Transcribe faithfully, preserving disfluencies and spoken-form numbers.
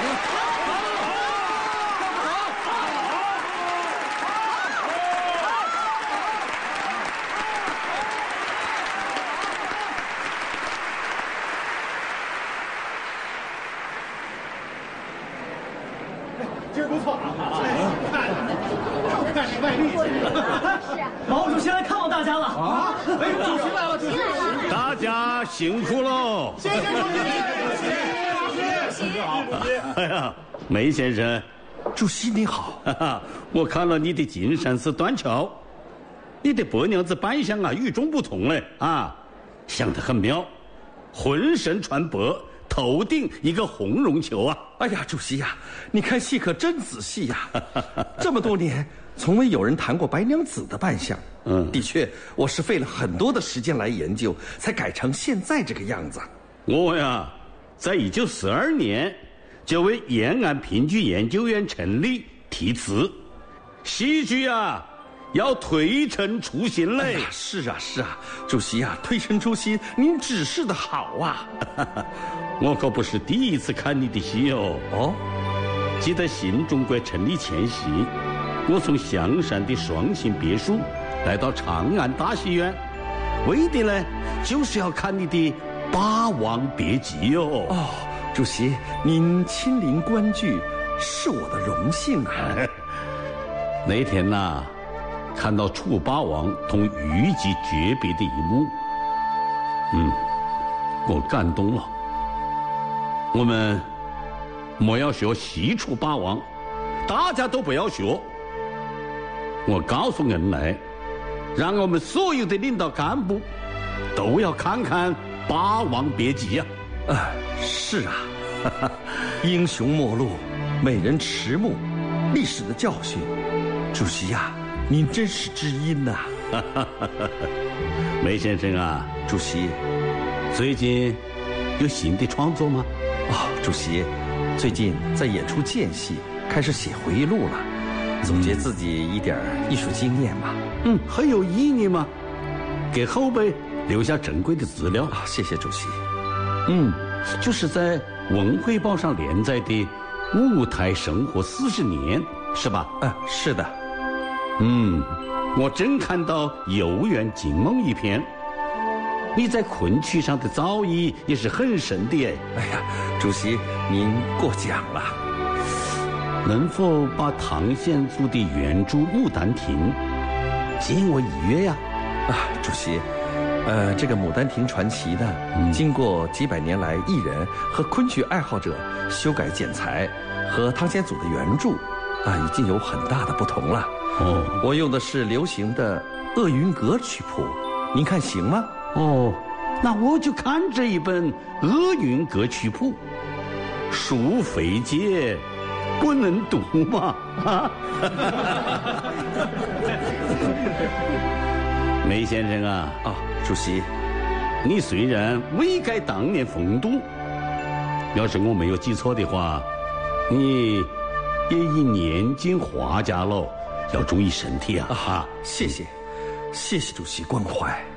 今儿不错啊！看看外力， 毛主席来看望大家了啊！ 哎，主席来了，主席来了！ 大家辛苦喽！ 谢谢主席，主席好，主席。 哎呀，梅先生， 主席你好， 哈哈，我看了你的金山寺断桥，你的白娘子扮相啊与众不同嘞啊，想得很妙，浑身穿白。头顶一个红绒球啊！ 哎呀，主席呀、啊，你看戏可真仔细呀、啊！这么多年，从未有人弹过白娘子的扮相。嗯，的确，我是费了很多的时间来研究，才改成现在这个样子。 我呀，在一九四二年就为延安评剧研究院成立题词，戏剧啊要推陈出新嘞、 哎！是啊，是啊，主席啊，推陈出新，您指示的好啊！ 我可不是第一次看你的戏哦。 哦， 记得新中国成立前夕，我从香山的双星别墅来到长安大戏院，为的呢就是要看你的《霸王别姬》哦。 哦，主席，您亲临观剧，是我的荣幸啊。 那天呐、啊，看到楚霸王同虞姬诀别的一幕，嗯，我感动了。我们莫要学西楚霸王，大家都不要学。我告诉恩来，让我们所有的领导干部都要看看《霸王别姬》呀！ 啊，是啊，英雄末路，美人迟暮，历史的教训。主席呀、啊，您真是知音呐、 啊！梅先生啊， 主席， 最近有新的创作吗？ 哦，主席，最近在演出间隙开始写回忆录了，总结自己一点艺术经验嘛。 嗯，很有意义嘛，给后辈留下珍贵的资料啊。谢谢主席。 嗯，就是在《文汇报》上连载的《舞台生活四十年》，是吧？ 啊，是的。 嗯，我正看到《游园惊梦》一篇。你在昆曲上的造诣也是很深的哎！ 哎呀，主席您过奖了。 能否把唐宪祖的原著《牡丹亭》借我一阅呀？ 啊，主席，呃，这个《牡丹亭传奇》呢，嗯、经过几百年来艺人和昆曲爱好者修改剪裁，和唐宪祖的原著啊，已经有很大的不同了。 哦， 我用的是流行的鄂云阁曲谱，您看行吗？ 哦，那我就看这一本《鄂云阁曲谱》，书非借，不能读嘛！啊，梅先生啊， 啊，主席， 你虽然未改当年风度，要是我没有记错的话，你也已年近花甲了，要注意身体啊！ 啊，谢谢，谢谢主席关怀。